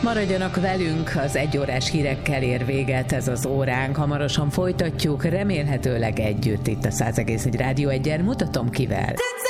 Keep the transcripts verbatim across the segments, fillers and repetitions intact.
Maradjanak velünk, az egyórás hírekkel ér véget ez az óránk. Hamarosan folytatjuk, remélhetőleg együtt itt a száz egész egy Rádió egyen. Mutatom kivel.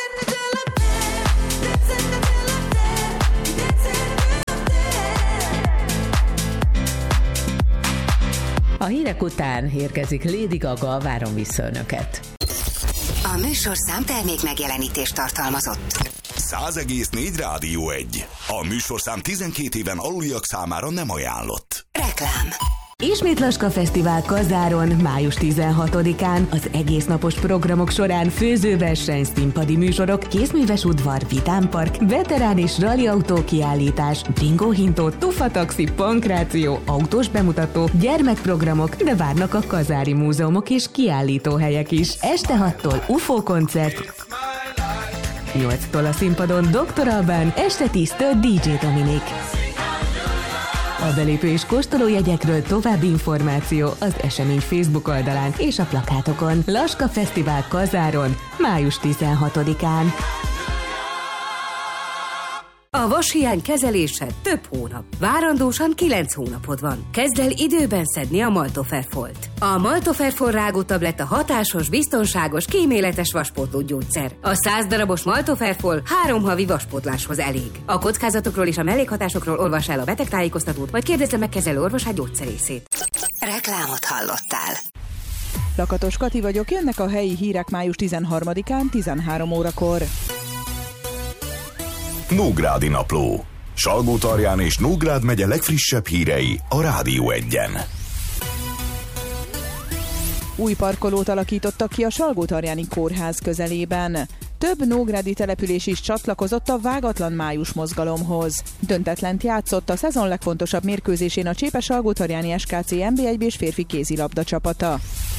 A hírek után érkezik Lady Gaga, várom vissza önöket. A műsorszám termék megjelenítést tartalmazott. száz egész négy Rádió egy. A műsorszám tizenkét éven aluliak számára nem ajánlott. Reklám. Ismét Laska Fesztivál Kazáron, május tizenhatodikán az egész napos programok során főzőverseny, színpadi műsorok, kézműves udvar, vitámpark, veterán és rallyautó kiállítás, bringóhintó, tufataxi, pankráció, autós bemutató, gyermekprogramok, de várnak a kazári múzeumok és kiállítóhelyek is. Este hattól u f o koncert, nyolctól a színpadon doktor Albán, este tíztől dé dzsé Dominik. A belépő és kóstolójegyekről további információ az esemény Facebook oldalán és a plakátokon. Laska Fesztivál Kazáron, május tizenhatodikán. A vashiány kezelése több hónap. Várandósan kilenc hónapod van. Kezd el időben szedni a Maltoferfolt. A Maltoferfol rágótabletta hatásos, biztonságos, kíméletes vaspótló gyógyszer. A száz darabos Maltoferfol három havi vaspótláshoz elég. A kockázatokról és a mellékhatásokról olvas el a betegtájékoztatót, vagy kérdezze meg kezelő orvosát gyógyszerészét. Reklámot hallottál. Lakatos Kati vagyok, jönnek a helyi hírek május tizenharmadikán tizenhárom órakor. Nógrádi Napló. Salgótarján és Nógrád megye legfrissebb hírei a Rádió egyen. Új parkolót alakítottak ki a Salgótarjáni kórház közelében. Több nógrádi település is csatlakozott a vágatlan május mozgalomhoz. Döntetlent játszott a szezon legfontosabb mérkőzésén a Csépe-Salgótarjáni es ká cé en bé egy-s férfi kézilabda csapata.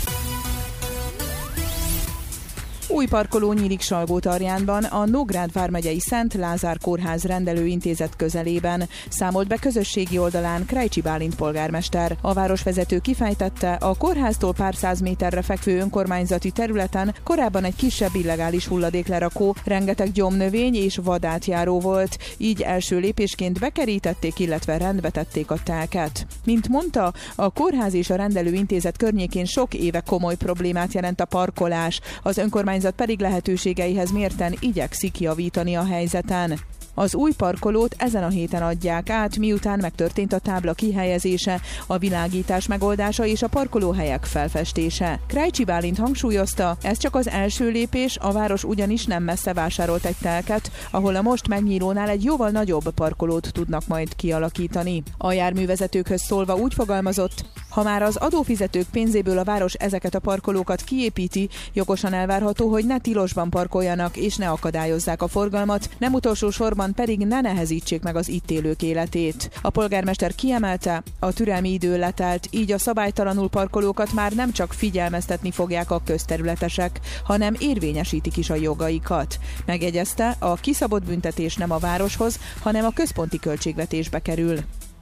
Új parkoló nyílik Salgótarjánban, a Nógrád vármegyei Szent Lázár Kórház rendelőintézet közelében, számolt be közösségi oldalán Krejcsi Bálint polgármester. A városvezető kifejtette, a kórháztól pár száz méterre fekvő önkormányzati területen korábban egy kisebb illegális hulladéklerakó, rengeteg gyomnövény és vadátjáró volt, így első lépésként bekerítették, illetve rendbe tették a telket. Mint mondta, a kórház és a rendelőintézet környékén sok éve komoly problémát jelent a parkolás, az önkormányzat pedig lehetőségeihez mérten igyekszik javítani a helyzeten. Az új parkolót ezen a héten adják át, miután megtörtént a tábla kihelyezése, a világítás megoldása és a parkolóhelyek felfestése. Krejcsi Bálint hangsúlyozta, ez csak az első lépés, a város ugyanis nem messze vásárolt egy telket, ahol a most megnyílónál egy jóval nagyobb parkolót tudnak majd kialakítani. A járművezetőkhöz szólva úgy fogalmazott, ha már az adófizetők pénzéből a város ezeket a parkolókat kiépíti, jogosan elvárható, hogy ne tilosban parkoljanak és ne akadályozzák a forgalmat, nem utolsó sorban pedig ne nehezítsék meg az itt élők életét. A polgármester kiemelte, a türelmi idő letelt, így a szabálytalanul parkolókat már nem csak figyelmeztetni fogják a közterületesek, hanem érvényesítik is a jogaikat. Megjegyezte, a kiszabott büntetés nem a városhoz, hanem a központi költségvetésbe kerül.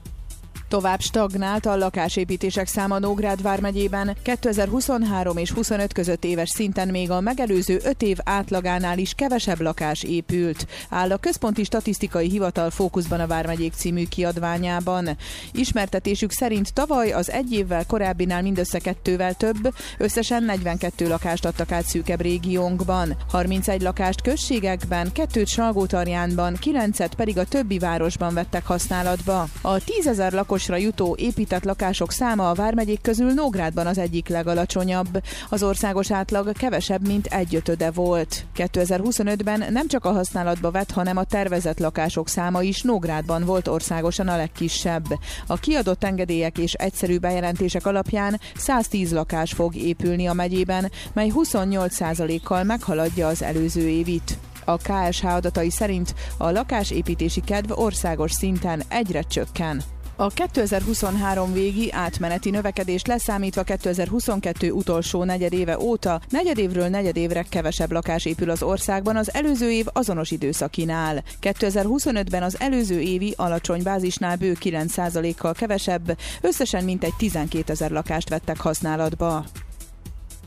Tovább stagnált a lakásépítések száma Nógrád vármegyében, kétezer-huszonhárom és huszonöt között éves szinten még a megelőző öt év átlagánál is kevesebb lakás épült, áll a Központi Statisztikai Hivatal Fókuszban a vármegyék című kiadványában. Ismertetésük szerint tavaly az egy évvel korábbinál mindössze kettővel több, összesen negyvenkettő lakást adtak át szűkebb régiónkban, harmincegy lakást községekben, kettőt Salgótarjánban, kilencet pedig a többi városban vettek használatba. A tízezer lakosra jutó épített lakások száma a vármegyék közül Nógrádban az egyik legalacsonyabb. Az országos átlag kevesebb, mint egyötöde volt. kétezer-huszonötben nem csak a használatba vett, hanem a tervezett lakások száma is Nógrádban volt országosan a legkisebb. A kiadott engedélyek és egyszerű bejelentések alapján száztíz lakás fog épülni a megyében, mely huszonnyolc százalékkal meghaladja az előző évit. A ká es há adatai szerint a lakásépítési kedv országos szinten egyre csökken. A kétezer-huszonhárom végi átmeneti növekedés leszámítva kétezer-huszonkettő utolsó negyedéve óta negyedévről negyedévre kevesebb lakás épül az országban az előző év azonos időszakinál. kétezer-huszonötben az előző évi alacsony bázisnál bő kilenc százalékkal kevesebb, összesen mintegy tizenkétezer lakást vettek használatba.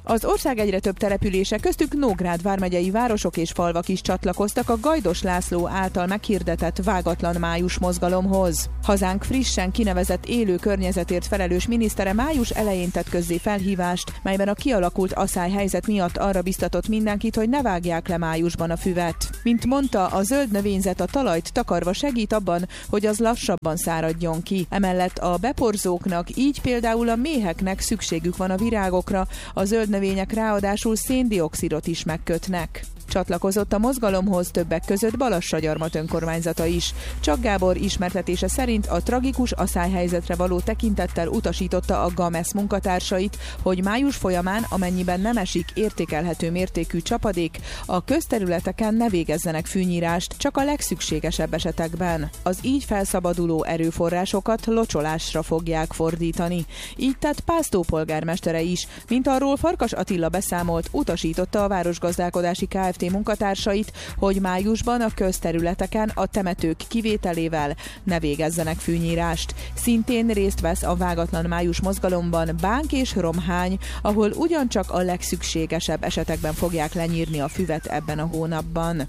Az ország egyre több települése, köztük Nógrád vármegyei városok és falvak is csatlakoztak a Gajdos László által meghirdetett vágatlan május mozgalomhoz. Hazánk frissen kinevezett élő környezetért felelős minisztere május elején tett közzé felhívást, melyben a kialakult aszályhelyzet miatt arra biztatott mindenkit, hogy ne vágják le májusban a füvet. Mint mondta, a zöld növényzet a talajt takarva segít abban, hogy az lassabban száradjon ki. Emellett a beporzóknak, így például a méheknek szükségük van a virágokra, a zöld növények ráadásul széndioxidot is megkötnek. Csatlakozott a mozgalomhoz többek között Balassagyarmat önkormányzata is. Csak Gábor ismertetése szerint a tragikus aszályhelyzetre való tekintettel utasította a Gamesz munkatársait, hogy május folyamán, amennyiben nem esik értékelhető mértékű csapadék, a közterületeken ne végezzenek fűnyírást, csak a legszükségesebb esetekben. Az így felszabaduló erőforrásokat locsolásra fogják fordítani. Így tett Pásztó polgármestere is, mint arról Farkas Attila beszámolt, utasította a Városgazdálkodási Kft. Munkatársait, hogy májusban a közterületeken a temetők kivételével ne végezzenek fűnyírást. Szintén részt vesz a vágatlan május mozgalomban Bánk és Romhány, ahol ugyancsak a legszükségesebb esetekben fogják lenyírni a füvet ebben a hónapban.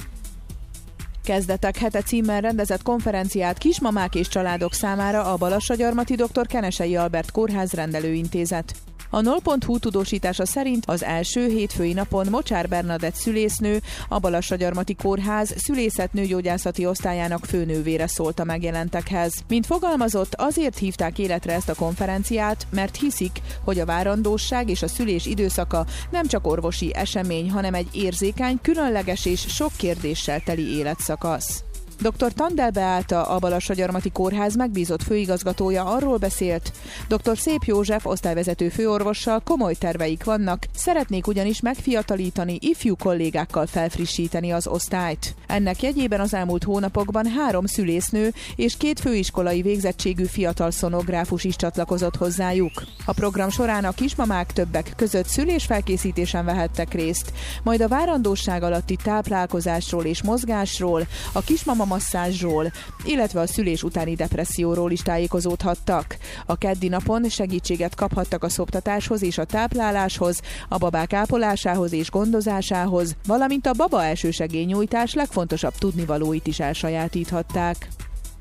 Kezdetek hete címmel rendezett konferenciát kismamák és családok számára a Balassagyarmati dr. Kenesei Albert Kórház rendelőintézet. A nulla pont hu tudósítása szerint az első hétfői napon Mocsár Bernadett szülésznő, a Balassagyarmati Kórház szülészet-nőgyógyászati osztályának főnővére szólt a megjelentekhez. Mint fogalmazott, azért hívták életre ezt a konferenciát, mert hiszik, hogy a várandósság és a szülés időszaka nem csak orvosi esemény, hanem egy érzékeny, különleges és sok kérdéssel teli életszakasz. doktor Tandel Beáta, a Balassagyarmati Kórház megbízott főigazgatója arról beszélt, doktor Szép József osztályvezető főorvossal komoly terveik vannak, szeretnék ugyanis megfiatalítani, ifjú kollégákkal felfrissíteni az osztályt. Ennek jegyében az elmúlt hónapokban három szülésznő és két főiskolai végzettségű fiatal szonográfus is csatlakozott hozzájuk. A program során a kismamák többek között szülésfelkészítésen vehettek részt, majd a várandóság alatti táplálkozásról és mozgásról, a kismama masszázsról, illetve a szülés utáni depresszióról is tájékozódhattak. A keddi napon segítséget kaphattak a szoptatáshoz és a tápláláshoz, a babák ápolásához és gondozásához, valamint a baba elsősegélynyújtás legfontosabb tudnivalóit is elsajátíthatták.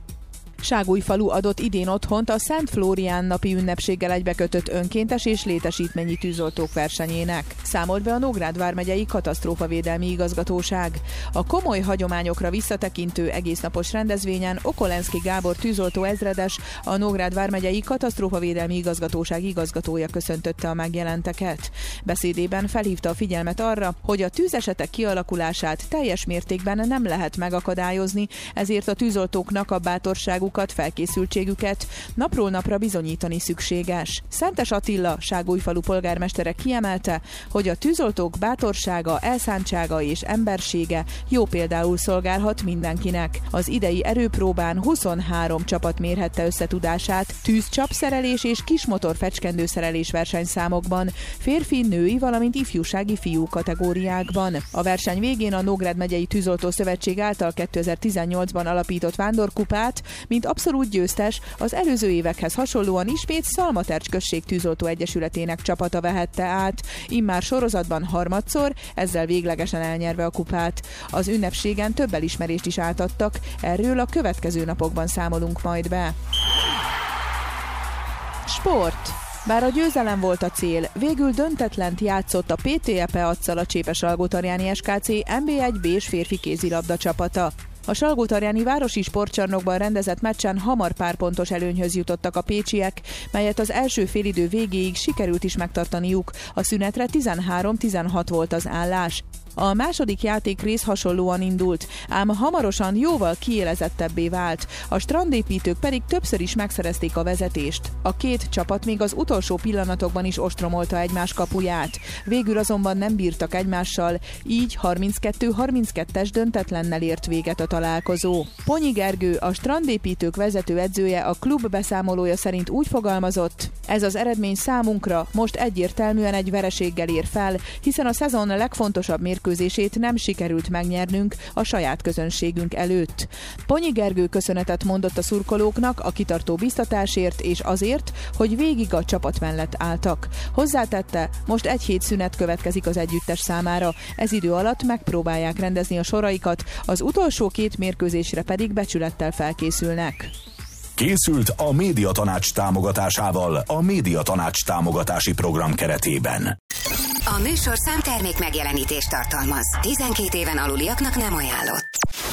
Ságújfalu adott idén otthont a Szent Flórián napi ünnepséggel egybekötött önkéntes és létesítményi tűzoltók versenyének, számolt be a Nógrád vármegyei katasztrófavédelmi igazgatóság. A komoly hagyományokra visszatekintő egésznapos rendezvényen Okolenszki Gábor tűzoltó ezredes, a Nógrád vármegyei katasztrófavédelmi igazgatóság igazgatója köszöntötte a megjelenteket. Beszédében felhívta a figyelmet arra, hogy a tűzesetek kialakulását teljes mértékben nem lehet megakadályozni, ezért a tűzoltóknak a bátorságuk felkészültségüket napról napra bizonyítani szükséges. Szentes Attila, Ságújfalu polgármestere kiemelte, hogy a tűzoltók bátorsága, elszántsága és embersége jó például szolgálhat mindenkinek. Az idei erőpróbán huszonhárom csapat mérhette összetudását tűzcsapszerelés és kismotor fecskendőszerelés versenyszámokban, férfi, női, valamint ifjúsági fiú kategóriákban. A verseny végén a Nógrád megyei Tűzoltó Szövetség által kétezer-tizennyolcban alapított vándorkupát, mint abszolút győztes, az előző évekhez hasonlóan ismét Szalmatercs község tűzoltó egyesületének csapata vehette át, immár sorozatban harmadszor, ezzel véglegesen elnyerve a kupát. Az ünnepségen több elismerést is átadtak, erről a következő napokban számolunk majd be. Sport. Bár a győzelem volt a cél, végül döntetlent játszott a pé té e Peaczal a Csépes-Salgótarjáni es ká cé en bé egy bé-s férfi kézilabda csapata. A Salgótarjáni városi sportcsarnokban rendezett meccsen hamar párpontos előnyhöz jutottak a pécsiek, melyet az első félidő végéig sikerült is megtartaniuk. A szünetre tizenhárom tizenhat volt az állás. A második játékrész hasonlóan indult, ám hamarosan jóval kiélezettebbé vált, a strandépítők pedig többször is megszerezték a vezetést. A két csapat még az utolsó pillanatokban is ostromolta egymás kapuját. Végül azonban nem bírtak egymással, így harminckettő harminckettes döntetlennel ért véget a találkozó. Ponyi Gergő, a strandépítők vezető edzője a klub beszámolója szerint úgy fogalmazott: ez az eredmény számunkra most egyértelműen egy vereséggel ér fel, hiszen a szezon legfontosabb mérkőzése mérkőzését nem sikerült megnyernünk a saját közönségünk előtt. Ponyi Gergő köszönetet mondott a szurkolóknak a kitartó biztatásért és azért, hogy végig a csapat mellett álltak. Hozzátette, most egy hét szünet következik az együttes számára, ez idő alatt megpróbálják rendezni a soraikat, az utolsó két mérkőzésre pedig becsülettel felkészülnek. Készült a Médiatanács támogatásával a Médiatanács támogatási program keretében. A műsorszám termék megjelenítést tartalmaz. tizenkét éven aluliaknak nem ajánlott.